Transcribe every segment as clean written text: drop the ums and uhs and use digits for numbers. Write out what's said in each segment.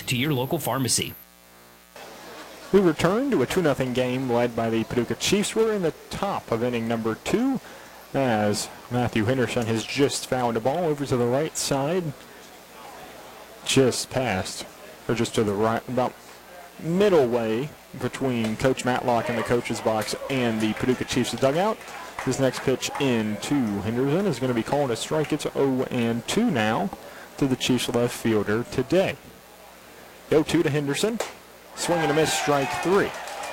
to your local pharmacy. We return to a 2-0 game led by the Paducah Chiefs. We're in the top of inning number 2 as Matthew Henderson has just fouled a ball over to the right side. Just past, or just to the right, about middle way between Coach Matlock and the coach's box and the Paducah Chiefs dugout. This next pitch in to Henderson is going to be called a strike. It's 0-2 now to the Chiefs left fielder today. 0-2 to Henderson. Swing and a miss, strike 3.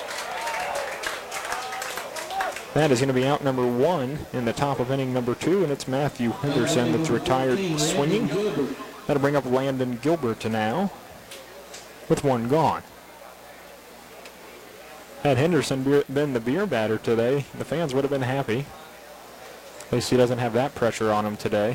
That is going to be out number 1 in the top of inning number 2, and it's Matthew Henderson that's retired swinging. That'll bring up Landon Gilbert now with 1 gone. Had Henderson been the beer batter today, the fans would have been happy. At least he doesn't have that pressure on him today.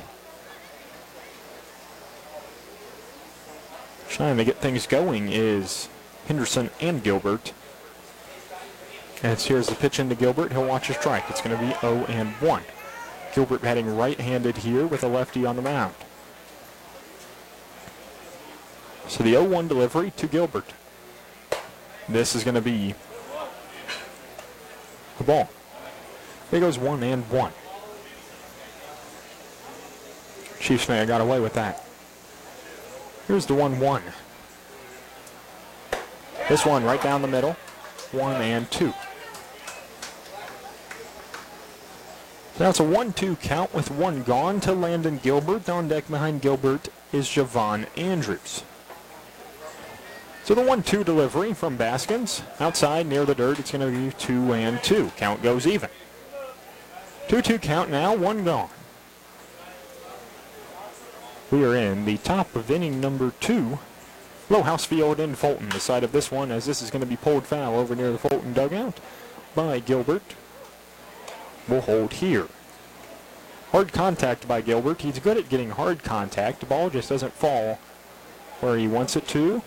Trying to get things going is Henderson and Gilbert. And here's the pitch into Gilbert. He'll watch a strike. It's going to be 0-1. Gilbert batting right-handed here with a lefty on the mound. So the 0-1 delivery to Gilbert. This is going to be the ball. There goes 1-1. Chiefs may have got away with that. Here's the 1-1. This one right down the middle, 1-2. Now it's a 1-2 count with 1 gone to Landon Gilbert. On deck behind Gilbert is Javon Andrews. So the 1-2 delivery from Baskins. Outside near the dirt, it's going to be 2-2. Count goes even. 2-2 count now, 1 gone. We are in the top of inning number 2. Lowhouse Field in Fulton, the side of this one, as this is going to be pulled foul over near the Fulton dugout by Gilbert. Will hold here. Hard contact by Gilbert. He's good at getting hard contact. The ball just doesn't fall where he wants it to.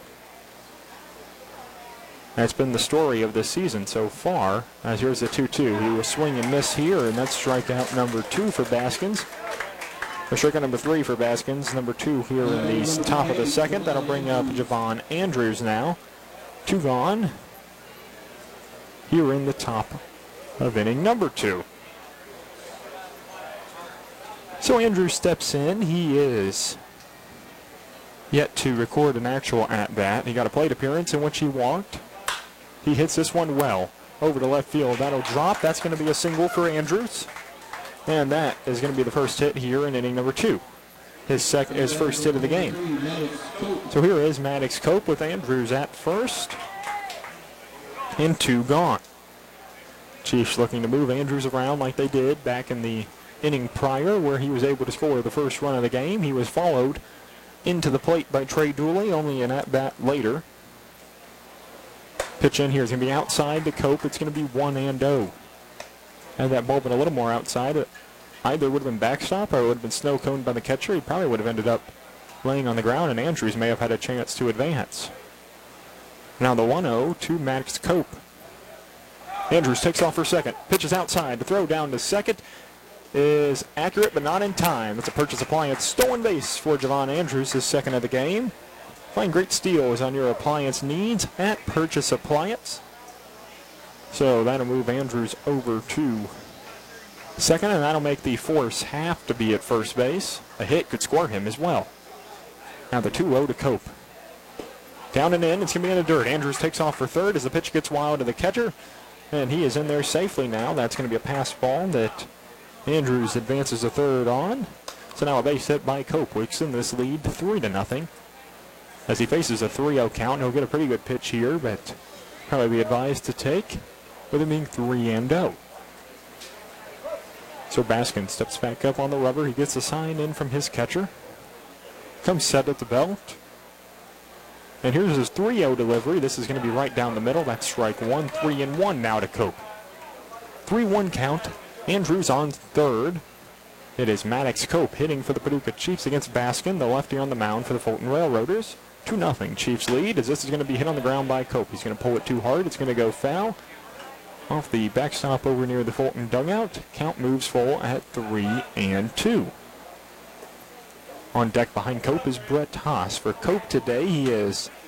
That's been the story of this season so far. As here's the 2-2. He will swing and miss here, and that's strikeout number 2 for Baskins. Or strikeout number 3 for Baskins. Number 2 here in the top of the second. That'll bring up Javon Andrews now. 2 gone. Here in the top of inning number 2. So Andrews steps in. He is yet to record an actual at-bat. He got a plate appearance in which he walked. He hits this one well over to left field. That'll drop. That's going to be a single for Andrews. And that is going to be the first hit here in inning number 2. His first hit of the game. So here is Maddox Cope with Andrews at first. And 2 gone. Chiefs looking to move Andrews around like they did back in the inning prior, where he was able to score the first run of the game. He was followed into the plate by Trey Dooley, only an at-bat later. Pitch in here is going to be outside to Cope. It's going to be 1-0. Had that ball been a little more outside, it either would have been backstop or it would have been snow coned by the catcher. He probably would have ended up laying on the ground, and Andrews may have had a chance to advance. Now the 1-0 to Maddox Cope. Andrews takes off for second. Pitches outside. The throw down to second is accurate, but not in time. It's a Purchase Appliance stolen base for Javon Andrews, his second of the game. Find great steals on your appliance needs at Purchase Appliance. So that'll move Andrews over to second, and that'll make the force have to be at first base. A hit could score him as well. Now the 2-0 to Cope. Down and in, it's going to be in the dirt. Andrews takes off for third as the pitch gets wild to the catcher, and he is in there safely now. That's going to be a pass ball that Andrews advances to third on. So now a base hit by Cope. We extend this lead 3-0. As he faces a 3-0 count, he'll get a pretty good pitch here, but probably be advised to take, with it being 3-0. So Baskin steps back up on the rubber. He gets a sign in from his catcher. Comes set at the belt. And here's his 3-0 delivery. This is going to be right down the middle. That's strike 1. 3-1 now to Cope. 3-1 count. Andrews on third. It is Maddox Cope hitting for the Paducah Chiefs against Baskin, the lefty on the mound for the Fulton Railroaders. 2-0 Chiefs lead, as this is going to be hit on the ground by Cope. He's going to pull it too hard. It's going to go foul. Off the backstop over near the Fulton dugout. Count moves full at 3-2. On deck behind Cope is Brett Haas. For Cope today, he is